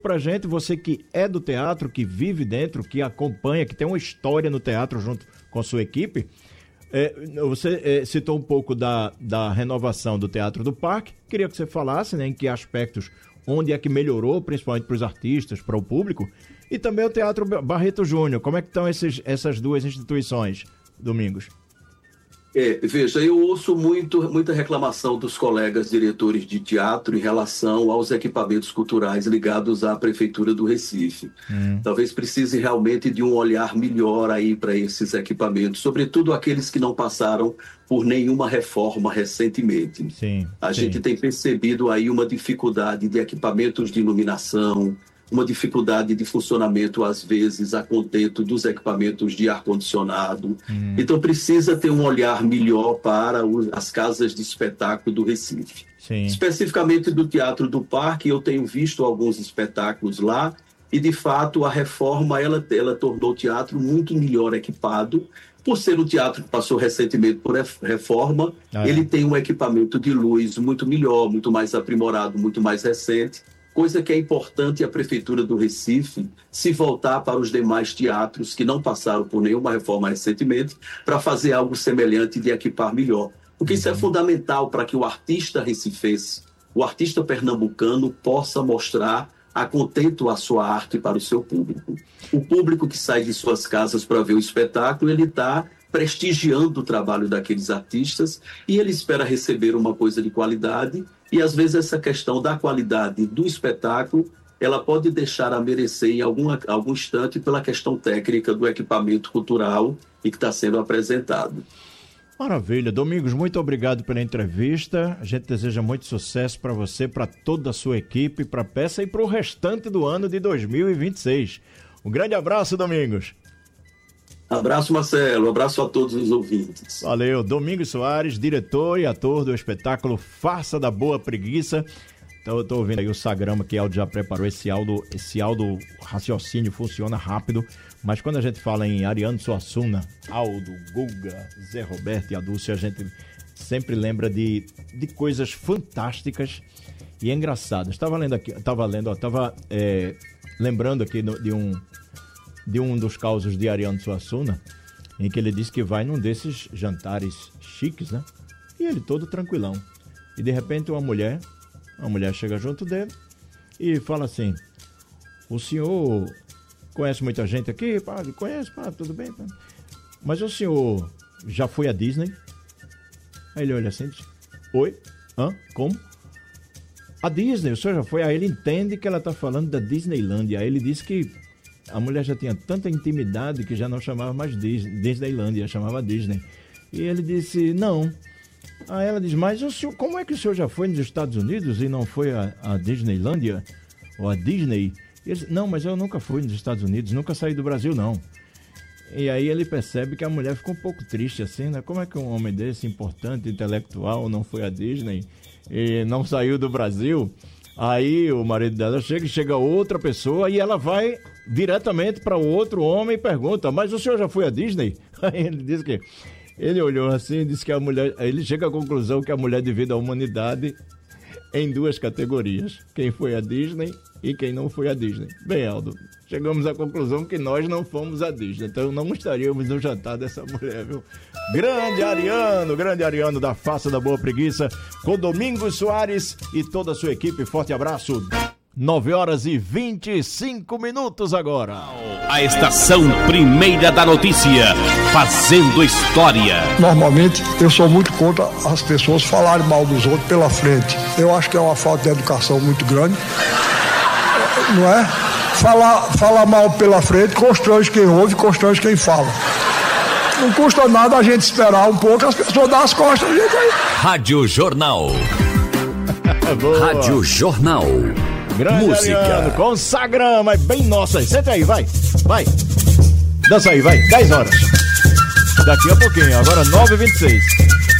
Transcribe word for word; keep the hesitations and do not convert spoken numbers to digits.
Pra gente, você que é do teatro, que vive dentro, que acompanha, que tem uma história no teatro junto com a sua equipe, é, você é, citou um pouco da, da renovação do Teatro do Parque. Queria que você falasse, né, em que aspectos, onde é que melhorou, principalmente para os artistas, para o público, e também o Teatro Barreto Júnior. Como é que estão esses, essas duas instituições, Domingos? É, veja, eu ouço muito, muita reclamação dos colegas diretores de teatro em relação aos equipamentos culturais ligados à Prefeitura do Recife. Hum. Talvez precise realmente de um olhar melhor aí para esses equipamentos, sobretudo aqueles que não passaram por nenhuma reforma recentemente. Sim, A sim. gente tem percebido aí uma dificuldade de equipamentos de iluminação, uma dificuldade de funcionamento, às vezes, a contento dos equipamentos de ar-condicionado. Hum. Então, precisa ter um olhar melhor para o, as casas de espetáculo do Recife. Sim. Especificamente do Teatro do Parque, eu tenho visto alguns espetáculos lá e, de fato, a reforma ela, ela tornou o teatro muito melhor equipado. Por ser um teatro que passou recentemente por reforma, ah, é. ele tem um equipamento de luz muito melhor, muito mais aprimorado, muito mais recente. Coisa que é importante a Prefeitura do Recife se voltar para os demais teatros que não passaram por nenhuma reforma recentemente para fazer algo semelhante de equipar melhor. Porque isso é fundamental para que o artista recifense, o artista pernambucano possa mostrar a contento a sua arte para o seu público. O público que sai de suas casas para ver o espetáculo, ele está prestigiando o trabalho daqueles artistas e ele espera receber uma coisa de qualidade. E, às vezes, essa questão da qualidade do espetáculo, ela pode deixar a merecer em algum, algum instante pela questão técnica do equipamento cultural e que está sendo apresentado. Maravilha. Domingos, muito obrigado pela entrevista. A gente deseja muito sucesso para você, para toda a sua equipe, para a peça e para o restante do ano de dois mil e vinte e seis. Um grande abraço, Domingos. Abraço, Marcelo. Abraço a todos os ouvintes. Valeu. Domingos Soares, diretor e ator do espetáculo Farsa da Boa Preguiça. Então eu tô ouvindo aí o Sagrama, que Aldo já preparou. Esse Aldo, esse Aldo raciocínio funciona rápido. Mas quando a gente fala em Ariano Suassuna, Aldo, Guga, Zé Roberto e Adúlcio, a gente sempre lembra de, de coisas fantásticas e engraçadas. Estava lendo aqui, estava lendo, ó, estava é, lembrando aqui no, de um... de um dos causos de Ariano Suassuna, em que ele disse que vai num desses jantares chiques, né? E ele todo tranquilão. E de repente uma mulher, uma mulher chega junto dele e fala assim: o senhor conhece muita gente aqui? Pá, conhece, pá, tudo bem, pá. Mas o senhor já foi à Disney? Aí ele olha assim e diz: oi? Hã? Como? A Disney, o senhor já foi? Aí ele entende que ela está falando da Disneylandia. Aí ele diz que a mulher já tinha tanta intimidade que já não chamava mais Disney, Disneylandia, chamava Disney. E ele disse, não. Aí ela diz, mas o senhor, como é que o senhor já foi nos Estados Unidos e não foi a, a Disneylandia? Ou a Disney? E ele disse, não, mas eu nunca fui nos Estados Unidos, nunca saí do Brasil, não. E aí ele percebe que a mulher ficou um pouco triste assim, né? Como é que um homem desse, importante, intelectual, não foi a Disney e não saiu do Brasil? Aí o marido dela chega, chega outra pessoa e ela vai diretamente para o outro homem e pergunta, mas o senhor já foi à Disney? Aí ele diz que ele olhou assim e disse que a mulher, ele chega à conclusão que a mulher divide a humanidade em duas categorias, quem foi à Disney e quem não foi à Disney. Bem, Aldo, chegamos à conclusão que nós não fomos à Disney, então não estaríamos no jantar dessa mulher, viu? Grande Ariano, grande Ariano da Farsa da Boa Preguiça, com Domingos Soares e toda a sua equipe. Forte abraço. nove horas e vinte e cinco minutos agora. A estação primeira da notícia, fazendo história. Normalmente eu sou muito contra as pessoas falarem mal dos outros pela frente. Eu acho que é uma falta de educação muito grande, não é? Falar, falar mal pela frente constrange quem ouve, constrange quem fala. Não custa nada a gente esperar um pouco, as pessoas dão as costas. A gente aí. Rádio Jornal. Rádio Jornal. Grande música. Ariano, com Sagrama, é bem nosso aí. Senta aí, vai, vai. Dança aí, vai, dez horas. Daqui a pouquinho, agora nove e vinte e seis.